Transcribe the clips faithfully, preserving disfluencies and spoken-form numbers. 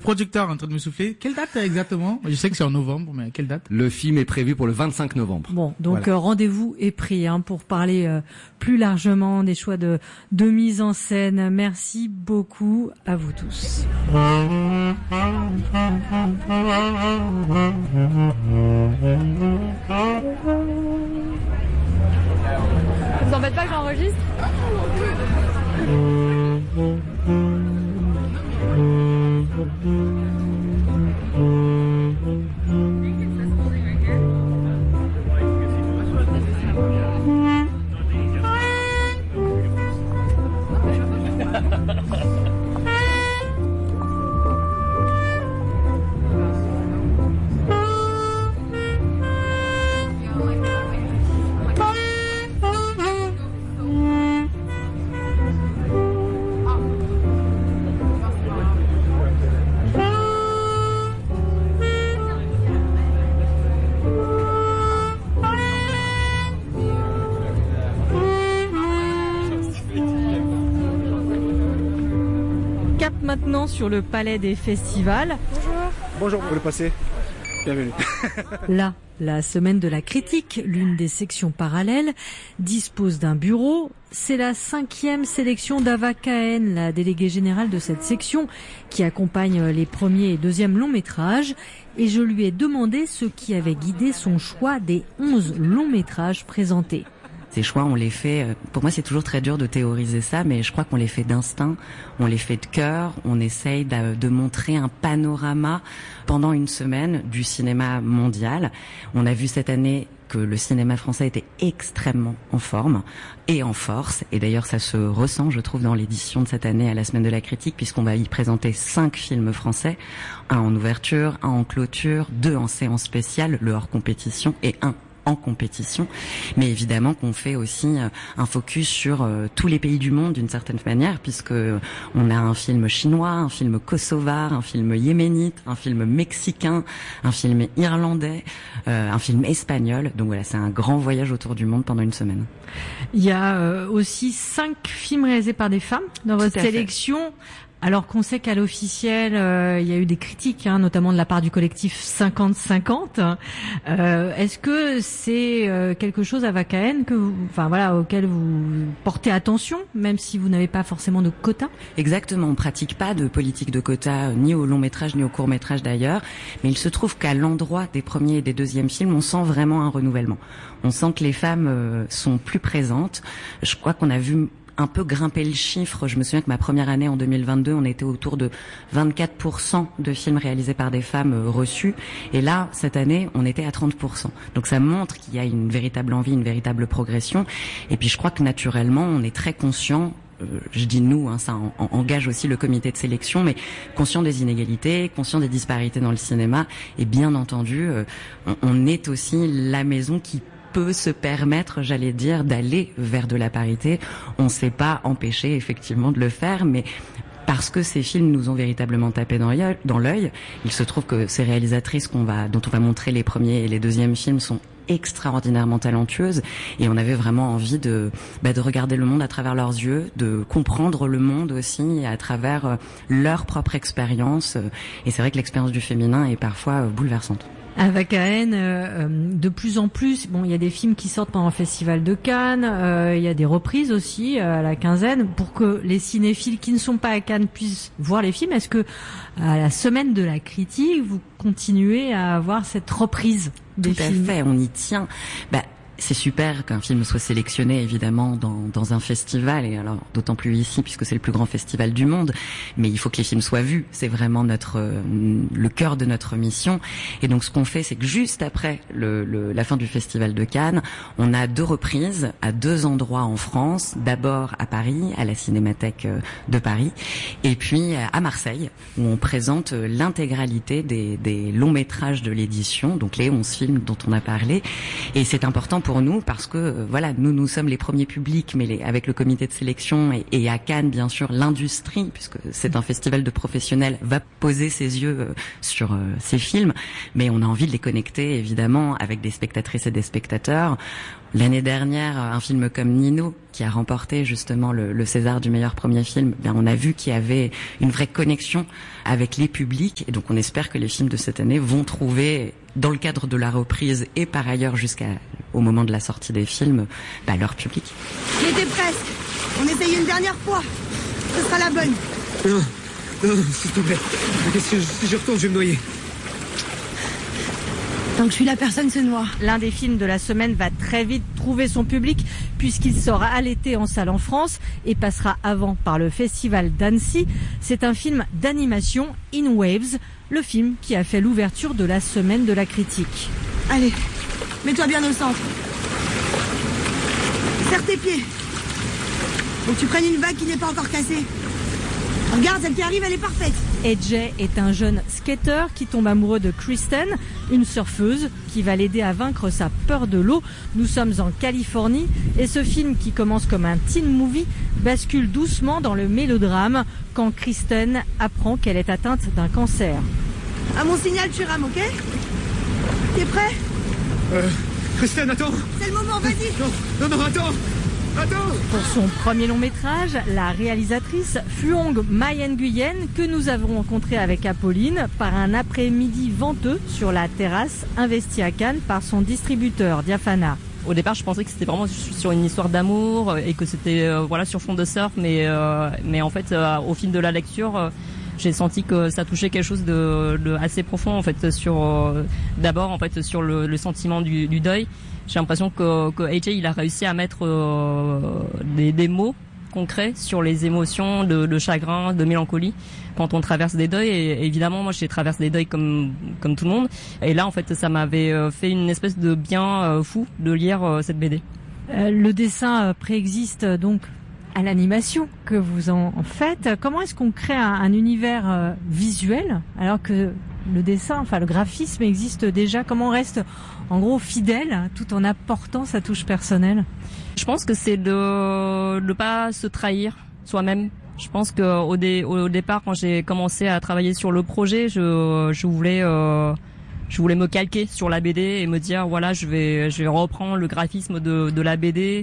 producteur en train de me souffler. Quelle date exactement? Je sais que c'est en novembre, mais quelle date? Le film est prévu pour le vingt-cinq novembre. Bon, donc Voilà. euh, rendez-vous est pris hein, pour parler euh, plus largement des choix de, de mise en scène. Merci beaucoup à vous tous. Ça vous embête pas que j'enregistre ? Cap maintenant sur le palais des festivals. Bonjour, vous voulez passer? Bienvenue. Là, la semaine de la critique, l'une des sections parallèles, dispose d'un bureau. C'est la cinquième sélection d'Ava Cahen, la déléguée générale de cette section, qui accompagne les premiers et deuxièmes longs métrages. Et je lui ai demandé ce qui avait guidé son choix des onze longs métrages présentés. Ces choix, on les fait, pour moi c'est toujours très dur de théoriser ça, mais je crois qu'on les fait d'instinct, on les fait de cœur, on essaye de, de montrer un panorama pendant une semaine du cinéma mondial. On a vu cette année que le cinéma français était extrêmement en forme et en force, et d'ailleurs ça se ressent, je trouve, dans l'édition de cette année à la Semaine de la Critique, puisqu'on va y présenter cinq films français, un en ouverture, un en clôture, deux en séance spéciale, le hors compétition, et un en compétition, mais évidemment qu'on fait aussi un focus sur euh, tous les pays du monde d'une certaine manière, puisque on a un film chinois, un film kosovar, un film yéménite, un film mexicain, un film irlandais, euh, un film espagnol. Donc voilà, c'est un grand voyage autour du monde pendant une semaine. Il y a euh, aussi cinq films réalisés par des femmes dans votre sélection. Alors qu'on sait qu'à l'officiel, euh, il y a eu des critiques, hein, notamment de la part du collectif cinquante cinquante. Euh, est-ce que c'est euh, quelque chose à Ava Cahen que vous, enfin voilà, auquel vous portez attention, même si vous n'avez pas forcément de quota? Exactement, on pratique pas de politique de quota, ni au long métrage, ni au court métrage d'ailleurs. Mais il se trouve qu'à l'endroit des premiers et des deuxièmes films, on sent vraiment un renouvellement. On sent que les femmes euh, sont plus présentes. Je crois qu'on a vu un peu grimper le chiffre. Je me souviens que ma première année en deux mille vingt-deux, on était autour de vingt-quatre pour cent de films réalisés par des femmes euh, reçus. Et là, cette année, on était à trente pour cent. Donc ça montre qu'il y a une véritable envie, une véritable progression. Et puis je crois que naturellement, on est très conscient, euh, je dis nous, hein, ça en, en, engage aussi le comité de sélection, mais conscient des inégalités, conscient des disparités dans le cinéma. Et bien entendu, euh, on, on est aussi la maison qui peut se permettre, j'allais dire, d'aller vers de la parité. On ne s'est pas empêché effectivement de le faire, mais parce que ces films nous ont véritablement tapé dans l'œil, dans l'œil, il se trouve que ces réalisatrices qu'on va, dont on va montrer les premiers et les deuxièmes films sont extraordinairement talentueuses, et on avait vraiment envie de, bah, de regarder le monde à travers leurs yeux, de comprendre le monde aussi à travers euh, leur propre expérience. Et c'est vrai que l'expérience du féminin est parfois euh, bouleversante. Ava Cahen, euh, de plus en plus, bon, il y a des films qui sortent pendant le Festival de Cannes, euh, il y a des reprises aussi euh, à la quinzaine, pour que les cinéphiles qui ne sont pas à Cannes puissent voir les films. Est-ce que à la semaine de la critique, vous continuez à avoir cette reprise des Tout films? Tout à fait, on y tient. Bah, c'est super qu'un film soit sélectionné, évidemment, dans, dans un festival, et alors d'autant plus ici puisque c'est le plus grand festival du monde. Mais il faut que les films soient vus. C'est vraiment notre euh, le cœur de notre mission. Et donc ce qu'on fait, c'est que juste après le, le, la fin du festival de Cannes, on a deux reprises à deux endroits en France. D'abord à Paris, à la Cinémathèque de Paris, et puis à Marseille, où on présente l'intégralité des, des longs métrages de l'édition, donc les onze films dont on a parlé. Et c'est important pour nous parce que euh, voilà, nous nous sommes les premiers publics, mais les, avec le comité de sélection et, et à Cannes bien sûr l'industrie, puisque c'est un festival de professionnels, va poser ses yeux euh, sur euh, ces films, mais on a envie de les connecter évidemment avec des spectatrices et des spectateurs. L'année dernière, un film comme Nino, qui a remporté justement le, le César du meilleur premier film, bien on a vu qu'il y avait une vraie connexion avec les publics, et donc on espère que les films de cette année vont trouver, dans le cadre de la reprise et par ailleurs jusqu'au moment de la sortie des films, bah, leur public. J'étais presque. On essaye une dernière fois. Ce sera la bonne. Non, non, s'il te plaît. Qu'est-ce que je, si je retourne, je vais me noyer. Tant que je suis là, personne se noie. L'un des films de la semaine va très vite trouver son public puisqu'il sort à l'été en salle en France et passera avant par le festival d'Annecy. C'est un film d'animation, In Waves, le film qui a fait l'ouverture de la semaine de la critique. Allez, mets-toi bien au centre. Serre tes pieds. Faut que tu prennes une vague qui n'est pas encore cassée. Regarde, celle qui arrive, elle est parfaite. A J est un jeune skater qui tombe amoureux de Kristen, une surfeuse qui va l'aider à vaincre sa peur de l'eau. Nous sommes en Californie et ce film qui commence comme un teen movie bascule doucement dans le mélodrame quand Kristen apprend qu'elle est atteinte d'un cancer. À mon signal, tu rames, ok? T'es prêt? Euh, Kristen, attends. C'est le moment, vas-y. Non, non, non, attends. Attends. Pour son premier long métrage, la réalisatrice Phuong My Nguyen, que nous avons rencontrée avec Apolline par un après-midi venteux sur la terrasse investie à Cannes par son distributeur Diafana. Au départ, je pensais que c'était vraiment sur une histoire d'amour et que c'était euh, voilà sur fond de surf, mais euh, mais en fait, euh, au fil de la lecture, euh, j'ai senti que ça touchait quelque chose de, de assez profond en fait sur euh, d'abord en fait sur le, le sentiment du, du deuil. J'ai l'impression que, que A J il a réussi à mettre euh, des, des mots concrets sur les émotions de, de chagrin, de mélancolie quand on traverse des deuils. Et évidemment, moi, j'ai traversé des deuils comme comme tout le monde. Et là, en fait, ça m'avait fait une espèce de bien euh, fou de lire euh, cette B D. Euh, le dessin euh, préexiste euh, donc à l'animation que vous en faites. Comment est-ce qu'on crée un, un univers euh, visuel alors que le dessin, enfin le graphisme existe déjà? Comment on reste en gros fidèle tout en apportant sa touche personnelle? Je pense que c'est de ne pas se trahir soi-même. Je pense que au, dé, au départ, quand j'ai commencé à travailler sur le projet, je, je voulais euh, je voulais me calquer sur la B D et me dire voilà, je vais je vais reprendre le graphisme de, de la B D.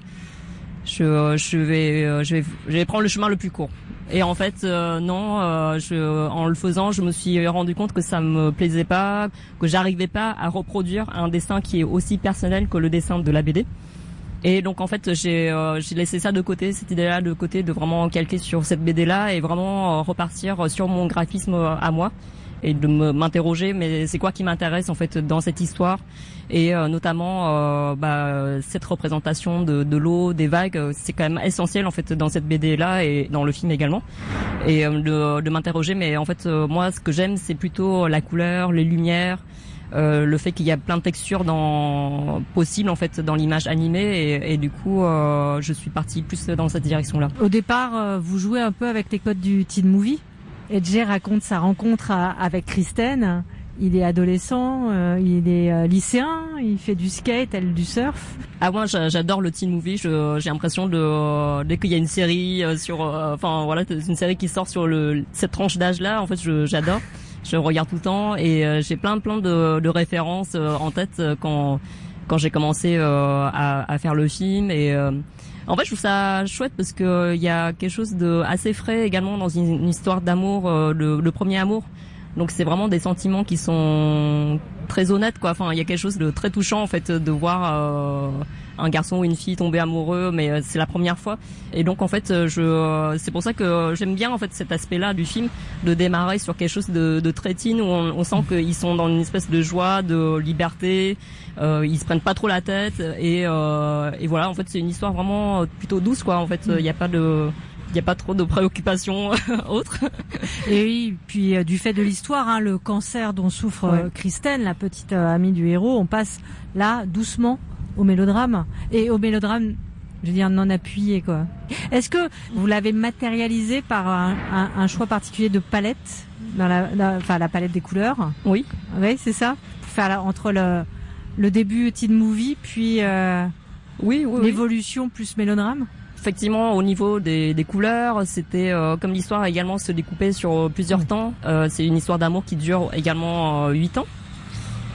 Je, je vais je vais je vais prendre le chemin le plus court. Et en fait euh, non, euh, je, en le faisant, je me suis rendu compte que ça me plaisait pas, que j'arrivais pas à reproduire un dessin qui est aussi personnel que le dessin de la B D. Et donc en fait j'ai euh, j'ai laissé ça de côté, cette idée-là de côté, de vraiment calquer sur cette B D-là et vraiment euh, repartir sur mon graphisme à moi et de me, m'interroger mais c'est quoi qui m'intéresse en fait dans cette histoire et euh, notamment euh, bah, cette représentation de, de l'eau, des vagues, c'est quand même essentiel en fait dans cette B D-là et dans le film également et euh, de, de m'interroger mais en fait euh, moi ce que j'aime c'est plutôt la couleur, les lumières. Euh, le fait qu'il y a plein de textures dans possibles en fait dans l'image animée et, et du coup euh, je suis partie plus dans cette direction-là. Au départ, euh, vous jouez un peu avec les codes du teen movie. A J raconte sa rencontre à, avec Kristen. Il est adolescent, euh, il est euh, lycéen, il fait du skate, elle du surf. Ah moi j'adore le teen movie. Je, j'ai l'impression de euh, dès qu'il y a une série euh, sur, enfin euh, voilà, une série qui sort sur le cette tranche d'âge-là, en fait je, j'adore. Je regarde tout le temps et euh, j'ai plein plein de, de références euh, en tête euh, quand quand j'ai commencé euh, à, à faire le film et euh, en fait je trouve ça chouette parce que il euh, y a quelque chose de assez frais également dans une, une histoire d'amour, euh, le, le premier amour. Donc c'est vraiment des sentiments qui sont très honnêtes quoi. Enfin il y a quelque chose de très touchant en fait de voir euh, un garçon ou une fille tomber amoureux, mais euh, c'est la première fois. Et donc en fait je euh, c'est pour ça que j'aime bien en fait cet aspect-là du film, de démarrer sur quelque chose de, de très teen où on, on sent qu'ils sont dans une espèce de joie, de liberté. Euh, ils se prennent pas trop la tête et, euh, et voilà en fait c'est une histoire vraiment plutôt douce quoi. En fait il n'y a pas de il n'y a pas trop de préoccupations autres. Et oui, puis euh, du fait de l'histoire, hein, le cancer dont souffre ouais. euh, Kristen, la petite euh, amie du héros, on passe là doucement au mélodrame. Et au mélodrame, je veux dire, non appuyé quoi. Est-ce que vous l'avez matérialisé par un, un, un choix particulier de palette, dans la, dans, enfin la palette des couleurs? Oui. Oui, c'est ça. Pour faire la, entre le, le début teen movie puis euh, oui, oui, l'évolution oui. plus mélodrame. Effectivement, au niveau des, des couleurs, c'était euh, comme l'histoire également se découpait sur plusieurs oui. temps. Euh, c'est une histoire d'amour qui dure également huit euh, ans.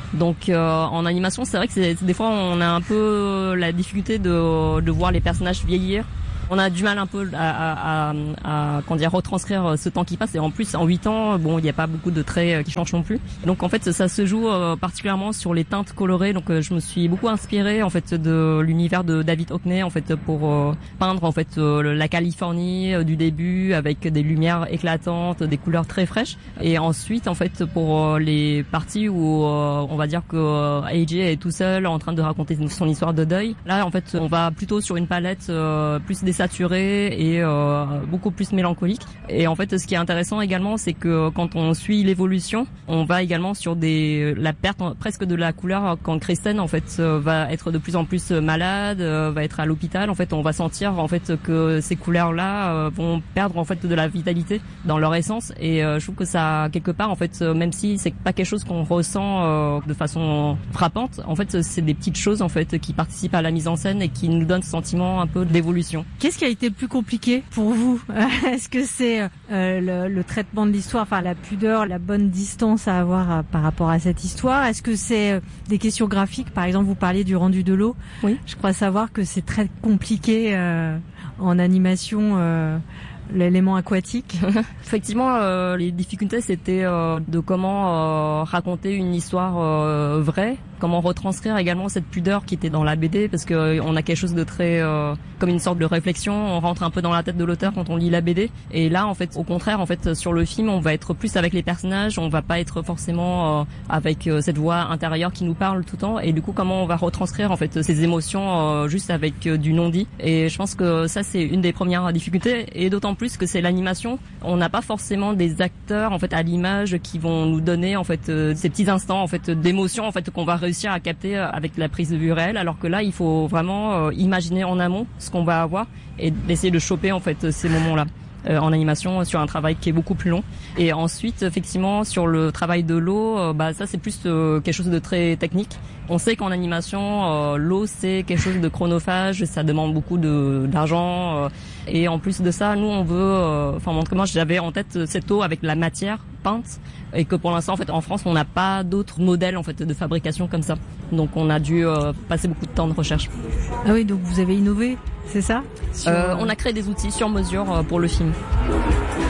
Donc euh, en animation, c'est vrai que c'est, des fois on a un peu la difficulté de, de voir les personnages vieillir. On a du mal un peu à, à, à, à comment dire, retranscrire ce temps qui passe. Et en plus, en huit ans, bon, il n'y a pas beaucoup de traits qui changent non plus. Donc en fait, ça se joue euh, particulièrement sur les teintes colorées. Donc euh, je me suis beaucoup inspirée en fait de l'univers de David Hockney en fait pour euh, peindre en fait euh, la Californie euh, du début avec des lumières éclatantes, des couleurs très fraîches. Et ensuite, en fait, pour euh, les parties où euh, on va dire que euh, A J est tout seul en train de raconter son histoire de deuil, là en fait, on va plutôt sur une palette euh, plus des saturé et euh, beaucoup plus mélancolique. Et en fait, ce qui est intéressant également, c'est que quand on suit l'évolution, on va également sur des la perte presque de la couleur quand Kristen en fait va être de plus en plus malade, va être à l'hôpital. En fait, on va sentir en fait que ces couleurs-là vont perdre en fait de la vitalité dans leur essence. Et je trouve que ça quelque part en fait, même si c'est pas quelque chose qu'on ressent de façon frappante, en fait, c'est des petites choses en fait qui participent à la mise en scène et qui nous donnent ce sentiment un peu d'évolution. Qu'est-ce qui a été le plus compliqué pour vous? Est-ce que c'est euh, le, le traitement de l'histoire, enfin la pudeur, la bonne distance à avoir à, par rapport à cette histoire? Est-ce que c'est euh, des questions graphiques? Par exemple, vous parliez du rendu de l'eau. Oui. Je crois savoir que c'est très compliqué euh, en animation. Euh, l'élément aquatique. Effectivement, euh, les difficultés, c'était euh, de comment euh, raconter une histoire euh, vraie, comment retranscrire également cette pudeur qui était dans la B D, parce que euh, on a quelque chose de très euh, comme une sorte de réflexion, on rentre un peu dans la tête de l'auteur quand on lit la B D. Et là, en fait, au contraire, en fait, sur le film, on va être plus avec les personnages, on va pas être forcément euh, avec euh, cette voix intérieure qui nous parle tout le temps. Et du coup, comment on va retranscrire en fait ces émotions euh, juste avec euh, du non-dit. Et je pense que ça, c'est une des premières difficultés. Et d'autant plus que c'est l'animation, on n'a pas forcément des acteurs en fait à l'image qui vont nous donner en fait euh, ces petits instants en fait d'émotion en fait qu'on va réussir à capter avec la prise de vue réelle, alors que là il faut vraiment euh, imaginer en amont ce qu'on va avoir et essayer de choper en fait ces moments-là. Euh, en animation sur un travail qui est beaucoup plus long. Et ensuite, effectivement, sur le travail de l'eau, euh, bah ça c'est plus euh, quelque chose de très technique. On sait qu'en animation, euh, l'eau c'est quelque chose de chronophage, ça demande beaucoup de d'argent. Euh, et en plus de ça, nous on veut, euh, enfin en tout cas moi j'avais en tête cette eau avec la matière peinte, et que pour l'instant en fait en France on n'a pas d'autres modèles en fait de fabrication comme ça. Donc on a dû euh, passer beaucoup de temps de recherche. Ah oui, donc vous avez innové, c'est ça? euh, On a créé des outils sur mesure euh, pour le film.